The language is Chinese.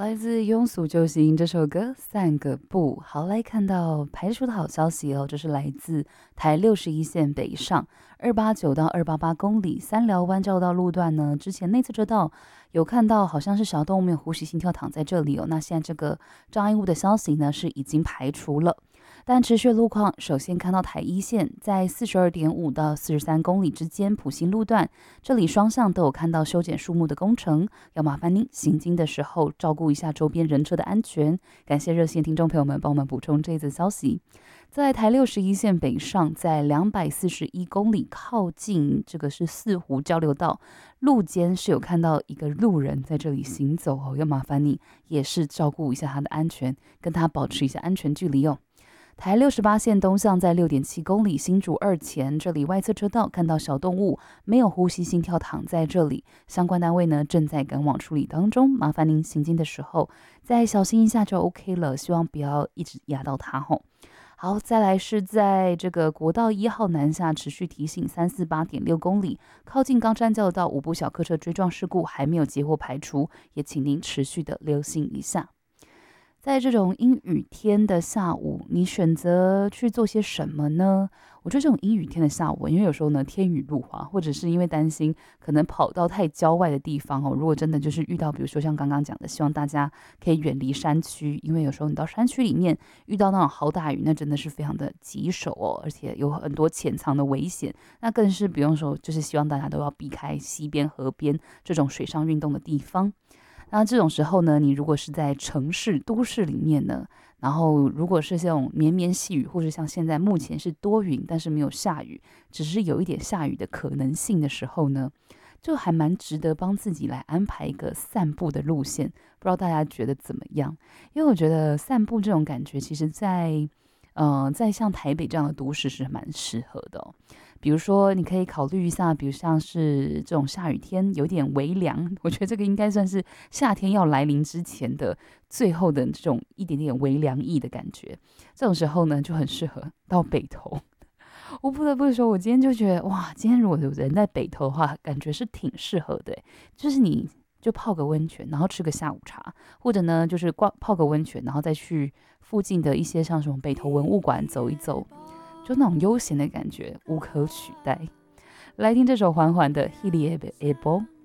来自庸俗救星这首歌散个步。好，来看到排除的好消息哦，这是来自台61线北上289到288公里三寮湾绕道路段呢，之前内侧车道有看到好像是小动物没有呼吸心跳躺在这里哦，那现在这个障碍物的消息呢是已经排除了。但持续路况，首先看到台一线在42.5到43公里之间普行路段，这里双向都有看到修剪树木的工程，要麻烦您行经的时候照顾一下周边人车的安全。感谢热线听众朋友们帮我们补充这一则消息。在台61线北上，在241公里靠近这个是四湖交流道路肩是有看到一个路人在这里行走哦，要麻烦你也是照顾一下他的安全，跟他保持一下安全距离哦。台68线东向在6.7公里新竹2前，这里外侧车道看到小动物没有呼吸心跳躺在这里，相关单位呢正在赶往处理当中，麻烦您行经的时候再小心一下就 OK 了，希望不要一直压到它吼。好，再来是在这个国道1号南下持续提醒348.6公里，靠近冈山交流道5部小客车追撞事故还没有结获排除，也请您持续的留心一下。在这种阴雨天的下午，你选择去做些什么呢？我觉得这种阴雨天的下午，因为有时候呢天雨路滑，或者是因为担心可能跑到太郊外的地方哦，如果真的就是遇到，比如说像刚刚讲的，希望大家可以远离山区，因为有时候你到山区里面遇到那种好大雨，那真的是非常的棘手哦，而且有很多潜藏的危险，那更是不用说，就是希望大家都要避开溪边、河边这种水上运动的地方。那这种时候呢，你如果是在城市都市里面呢，然后如果是这种绵绵细雨，或者像现在目前是多云，但是没有下雨，只是有一点下雨的可能性的时候呢，就还蛮值得帮自己来安排一个散步的路线。不知道大家觉得怎么样？因为我觉得散步这种感觉，其实在像台北这样的都市是蛮适合的哦。比如说，你可以考虑一下，比如像是这种下雨天有点微凉，我觉得这个应该算是夏天要来临之前的最后的这种一点点微凉意的感觉。这种时候呢，就很适合到北投。我不得不说，我今天就觉得哇，今天如果有人在北投的话，感觉是挺适合的。就是你就泡个温泉，然后吃个下午茶，或者呢就是泡个温泉，然后再去附近的一些像什么北投文物馆走一走。就那种悠闲的感觉无可取代。来听这首缓缓的《Hilly Ebo》。